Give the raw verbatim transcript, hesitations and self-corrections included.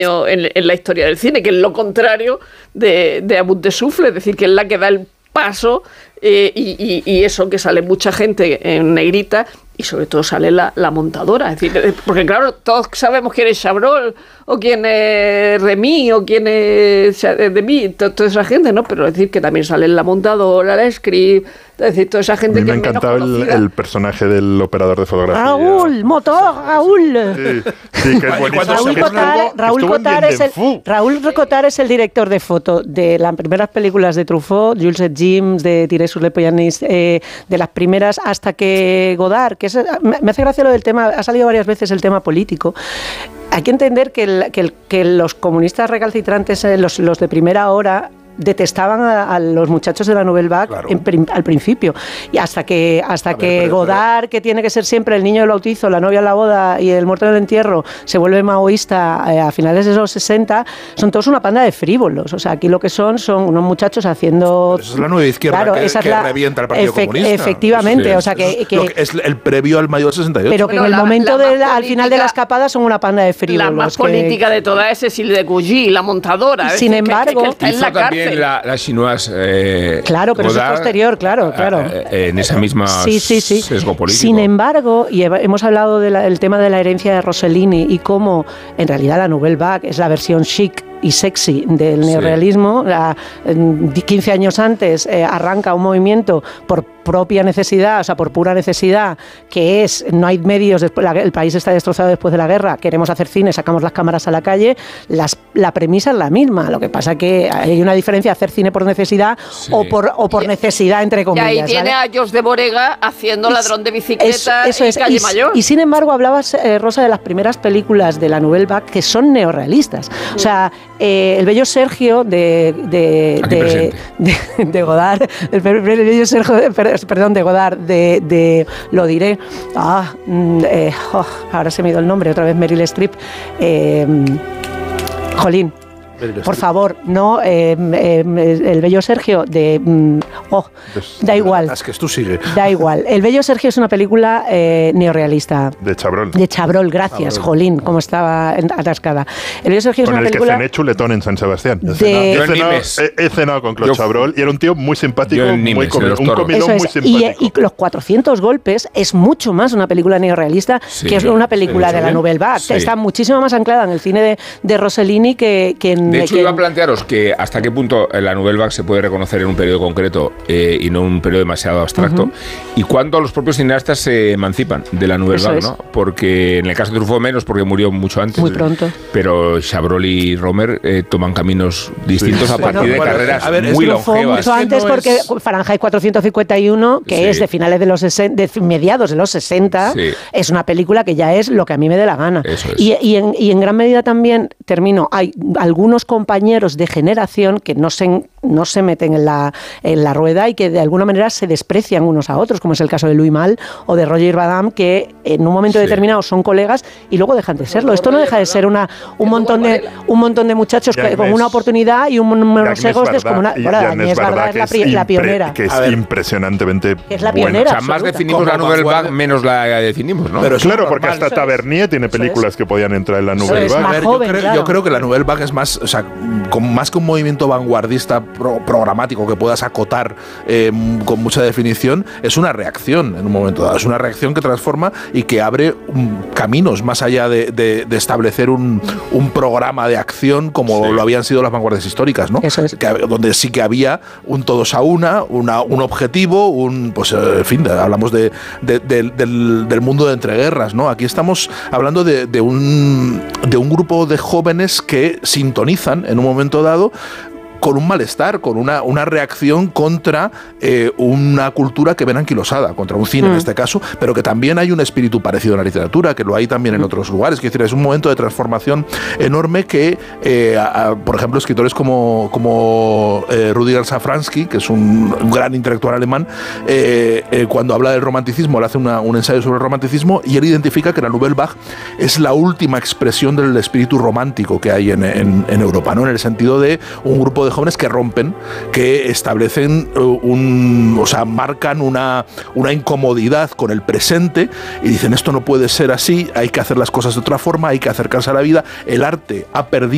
En, en la historia del cine, que es lo contrario de, de Amour de Souffle, es decir, que es la que da el paso eh, y, y, y eso, que sale mucha gente en negrita y sobre todo sale la, la montadora, es decir, porque claro, todos sabemos quién es Chabrol o quién es Remy o quién es Demy, toda esa gente, ¿no? Pero es decir, que también sale la montadora, la script, es decir, toda esa gente a mí que me ha encantado el, el personaje del operador de fotografía. Raúl, motor, Raúl. Sí, sí, que es buenísimo. Raúl Cotar, Raúl Cotar es el Raúl Cotar es el director de foto de las primeras películas de Truffaut, Jules et Jim, de Thierry sur le Poyanis, eh, de las primeras hasta que Godard, que es, me hace gracia lo del tema, ha salido varias veces el tema político. Hay que entender que, el, que, el, que los comunistas recalcitrantes, los, los de primera hora, detestaban a, a los muchachos de la Nouvelle Vague, claro, en prim, al principio, y hasta que hasta ver, que pero, Godard, pero... que tiene que ser siempre el niño del bautizo, la novia en la boda y el muerto en el entierro, se vuelve maoísta eh, a finales de los sesenta, son todos una panda de frívolos. O sea, aquí lo que son son unos muchachos haciendo... Pero esa es la nueva izquierda, claro, que, esa es que la... revienta el Partido Efe- Comunista. Efectivamente, sí, o sea que... que... que es el previo al mayo del sesenta y ocho. Pero que bueno, en el la, momento la de la, al final de la escapada son una panda de frívolos. La más que... política de todas es Cécile de Gougy, la montadora. Sin embargo... Que, que, que está en la cárcel. La, la Eh, claro, pero Godard, eso es posterior, claro, claro. Eh, en esa misma sí, sí, sí. sesgo político. Sin embargo, y hemos hablado del de tema de la herencia de Rossellini y cómo en realidad la Nouvelle Vague es la versión chic y sexy del neorrealismo. Sí. La, quince años antes eh, arranca un movimiento por propia necesidad, o sea, por pura necesidad, que es, no hay medios, después, la, el país está destrozado después de la guerra, queremos hacer cine, sacamos las cámaras a la calle, las, la premisa es la misma, lo que pasa que hay una diferencia, hacer cine por necesidad sí. o por o por necesidad, entre comillas. Y ahí tiene ¿vale? a Jos de Borega haciendo y, Ladrón de bicicleta eso, eso y es. Calle y, Mayor. Y sin embargo, hablabas, eh, Rosa, de las primeras películas de la Nouvelle Vague que son neorrealistas. Sí. O sea, eh, El bello Sergio de de, de, de, de Godard, el, el bello Sergio, perdón, de Godard, de, de lo diré, ah, eh, oh, ahora se me ha ido el nombre, otra vez Meryl Streep, eh, Jolín. Por favor, no, eh, eh, El bello Sergio de... Oh, da igual. Es que tú sigue. Da igual. El bello Sergio es una película eh, neorrealista. De Chabrol. De Chabrol, gracias, Chabrol. Jolín, como estaba atascada. El bello Sergio con es una el película... que cené chuletón en San Sebastián. De... He, cenado, he, he cenado con Claude Chabrol y era un tío muy simpático, Nimes, muy comi- un comilón es. muy simpático. Y, y Los cuatrocientos golpes es mucho más una película neorrealista sí, que es una película sí, de la Nouvelle Vague. Sí. Está muchísimo más anclada en el cine de, de Rossellini que, que en... De hecho, que iba a plantear que hasta qué punto la Nouvelle Vague se puede reconocer en un periodo concreto eh, y no un periodo demasiado abstracto, uh-huh. y cuándo los propios cineastas se emancipan de la Nouvelle Vague, ¿no? Porque en el caso de Truffaut menos, porque murió mucho antes. Muy pronto. Pero Chabrol y Romer eh, toman caminos distintos sí. a partir bueno, de bueno, carreras a ver, muy longevas. Mucho antes, no es... porque Fahrenheit cuatrocientos cincuenta y uno, que sí. es de finales de los sesenta, de mediados de los sesenta, sí. es una película que ya es lo que a mí me dé la gana. Eso es. Y, y, en, y en gran medida también, termino, hay algunos compañeros de generación que no se, no se meten en la, en la rueda y que de alguna manera se desprecian unos a otros, como es el caso de Louis Malle o de Roger Vadim, que en un momento sí. determinado son colegas y luego dejan de serlo. Esto no deja de ser una, un, montón de, un montón de muchachos que, con una oportunidad y unos egos descomunales. Bueno, Agnès Varda es la, pri, impre, la pionera. Que es impresionantemente que es la pionera. Bueno, o sea, más definimos la Nouvelle Vague, menos la definimos, ¿no? Pero claro, porque hasta Tavernier tiene películas que podían entrar en la Nouvelle Vague. Yo, creo, yo creo que la Nouvelle Vague es más, o sea, con, más que un movimiento vanguardista pro, programático que puedas acotar eh, con mucha definición, es una reacción en un momento dado, es una reacción que transforma y que abre um, caminos más allá de, de, de establecer un, un programa de acción como sí. lo habían sido las vanguardias históricas, ¿no? Eso es. Que, donde sí que había un todos a una, una un objetivo, un pues en fin, de, hablamos de, de, de, del, del mundo de entreguerras, ¿no? Aquí estamos hablando de, de un de un grupo de jóvenes que sintonizan en un momento dado con un malestar, con una, una reacción contra eh, una cultura que ven anquilosada, contra un cine mm. en este caso, pero que también hay un espíritu parecido en la literatura, que lo hay también en mm. otros lugares. Es decir, es un momento de transformación enorme que, eh, a, a, por ejemplo, escritores como, como eh, Rudyard Safransky, que es un, un gran intelectual alemán, eh, eh, cuando habla del romanticismo, le hace una, un ensayo sobre el romanticismo y él identifica que la Nouvelle Vague es la última expresión del espíritu romántico que hay en, en, en Europa, ¿no? En el sentido de un grupo de jóvenes que rompen, que establecen un, o sea, marcan una, una incomodidad con el presente y dicen esto no puede ser así, hay que hacer las cosas de otra forma, hay que acercarse a la vida, el arte ha perdido